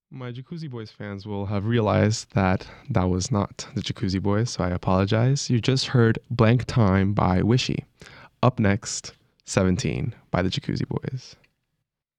My Jacuzzi Boys fans will have realized that that was not the Jacuzzi Boys, so I apologize. You just heard Blank Time by Wishy. Up next, 17 by the Jacuzzi Boys.